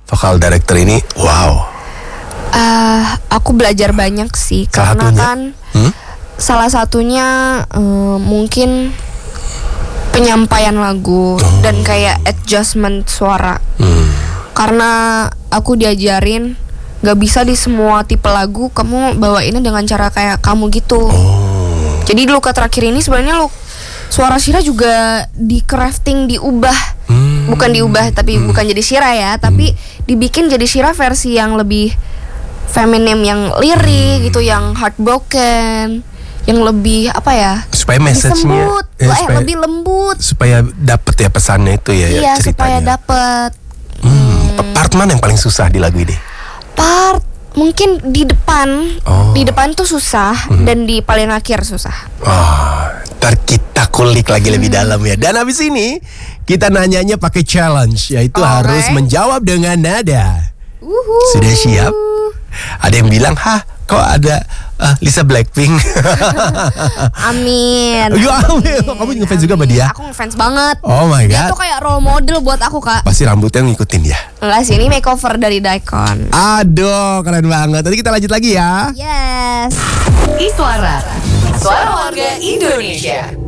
vokal director ini, wow. Aku belajar banyak sih. Karena kan salah satunya mungkin penyampaian lagu dan kayak adjustment suara. Karena aku diajarin gak bisa di semua tipe lagu kamu bawainnya dengan cara kayak kamu gitu. Jadi di Luka Terakhir ini sebenarnya suara Shira juga di crafting, diubah. Bukan diubah tapi bukan jadi Shira ya, tapi dibikin jadi Shira versi yang lebih feminim, yang lirik gitu, yang heartbroken, yang lebih apa ya? Supaya message-nya lebih lembut. Supaya dapet ya pesannya itu ya. Iya, ceritanya. supaya dapet. Part mana yang paling susah di lagu ini? Part mungkin di depan. Di depan tuh susah dan di paling akhir susah. Ntar kita kulik lagi lebih dalam ya. Dan habis ini kita nanyanya pakai challenge, yaitu harus menjawab dengan nada. Sudah siap? Ada yang bilang, kok ada Lisa Blackpink? Amin. Kamu ngefans juga sama dia? Aku ngefans banget. Oh my god. Dia tuh kayak role model buat aku, Kak. Pasti rambutnya ngikutin ya? Enggak sih, ini makeover dari Daikon. Aduh, keren banget. Tadi kita lanjut lagi ya. Yes. Iswara, suara warga Indonesia.